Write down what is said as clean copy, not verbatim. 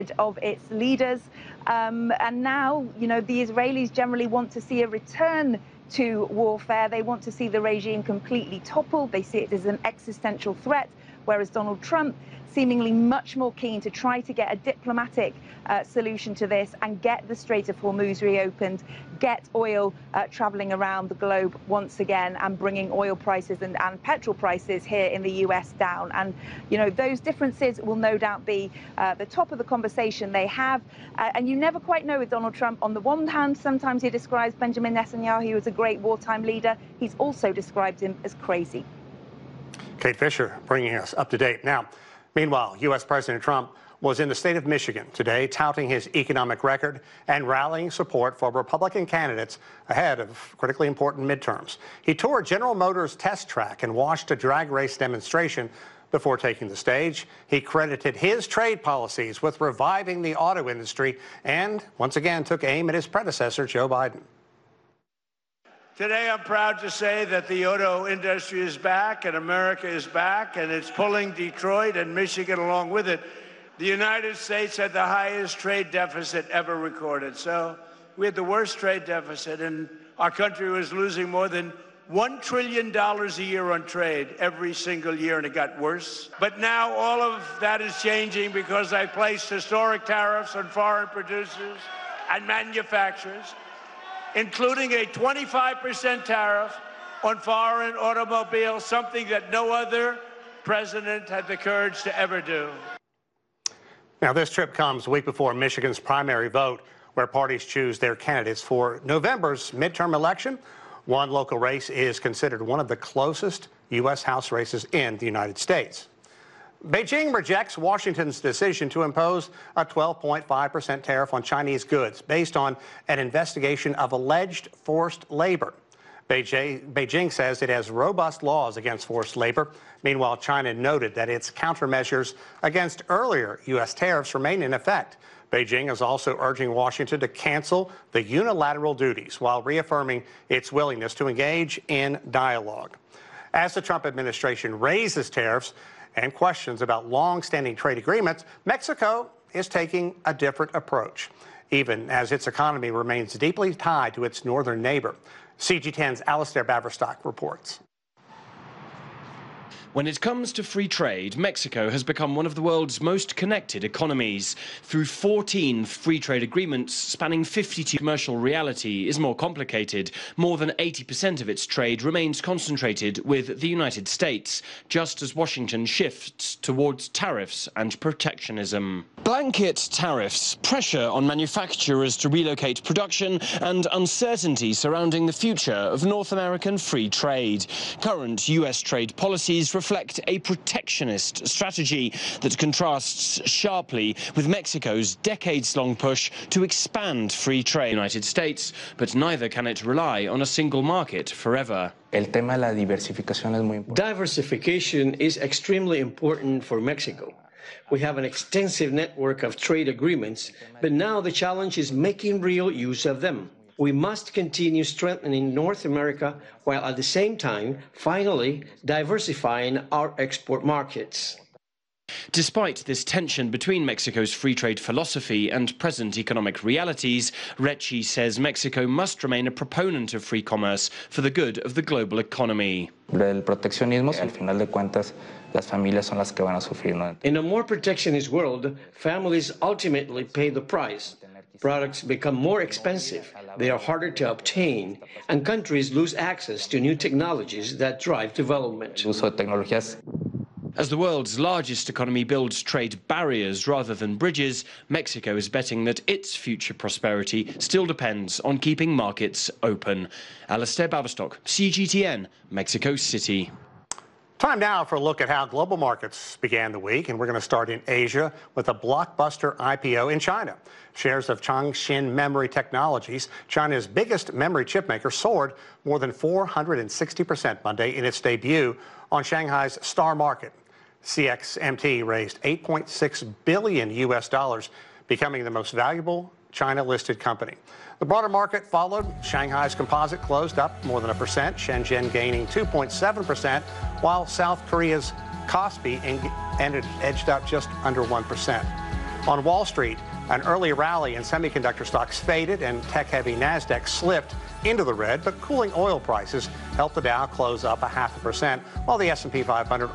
of its leaders. And now, the Israelis generally want to see a return to warfare. They want to see the regime completely toppled. They see it as an existential threat, whereas Donald Trump seemingly much more keen to try to get a diplomatic solution to this and get the Strait of Hormuz reopened, get oil traveling around the globe once again, and bringing oil prices and petrol prices here in the US down. And, those differences will no doubt be the top of the conversation they have. And you never quite know with Donald Trump. On the one hand, sometimes he describes Benjamin Netanyahu as a great wartime leader. He's also described him as crazy. Kate Fisher bringing us up to date. Now, meanwhile, U.S. President Trump was in the state of Michigan today touting his economic record and rallying support for Republican candidates ahead of critically important midterms. He toured General Motors' test track and watched a drag race demonstration before taking the stage. He credited his trade policies with reviving the auto industry and once again took aim at his predecessor, Joe Biden. Today, I'm proud to say that the auto industry is back and America is back, and it's pulling Detroit and Michigan along with it. The United States had the highest trade deficit ever recorded. So we had the worst trade deficit, and our country was losing more than $1 trillion a year on trade every single year, and it got worse. But now all of that is changing because I placed historic tariffs on foreign producers and manufacturers, including a 25% tariff on foreign automobiles, something that no other president had the courage to ever do. Now, this trip comes a week before Michigan's primary vote, where parties choose their candidates for November's midterm election. One local race is considered one of the closest U.S. House races in the United States. Beijing rejects Washington's decision to impose a 12.5% tariff on Chinese goods based on an investigation of alleged forced labor. Beijing says it has robust laws against forced labor. Meanwhile, China noted that its countermeasures against earlier U.S. tariffs remain in effect. Beijing is also urging Washington to cancel the unilateral duties while reaffirming its willingness to engage in dialogue. As the Trump administration raises tariffs and questions about long-standing trade agreements, Mexico is taking a different approach, even as its economy remains deeply tied to its northern neighbor. CG10's Alistair Baverstock reports. When it comes to free trade, Mexico has become one of the world's most connected economies. Through 14 free trade agreements spanning 52, commercial reality is more complicated. More than 80% of its trade remains concentrated with the United States, just as Washington shifts towards tariffs and protectionism. Blanket tariffs, pressure on manufacturers to relocate production, and uncertainty surrounding the future of North American free trade. Current U.S. trade policies reflect a protectionist strategy that contrasts sharply with Mexico's decades-long push to expand free trade in the United States, but neither can it rely on a single market forever. Diversification is extremely important for Mexico. We have an extensive network of trade agreements, but now the challenge is making real use of them. We must continue strengthening North America while at the same time, finally, diversifying our export markets. Despite this tension between Mexico's free trade philosophy and present economic realities, Recchi says Mexico must remain a proponent of free commerce for the good of the global economy. In a more protectionist world, families ultimately pay the price. Products become more expensive, they are harder to obtain, and countries lose access to new technologies that drive development. As the world's largest economy builds trade barriers rather than bridges, Mexico is betting that its future prosperity still depends on keeping markets open. Alistair Baverstock, CGTN, Mexico City. Time now for a look at how global markets began the week, and we're going to start in Asia with a blockbuster IPO in China. Shares of Changxin Memory Technologies, China's biggest memory chip maker, soared more than 460% Monday in its debut on Shanghai's Star Market. CXMT raised $8.6 billion, becoming the most valuable China-listed company. The broader market followed. Shanghai's composite closed up more than 1%, Shenzhen gaining 2.7%, while South Korea's Kospi edged up just under 1%. On Wall Street, an early rally in semiconductor stocks faded and tech-heavy Nasdaq slipped into the red, but cooling oil prices helped the Dow close up 0.5%, while the S&P 500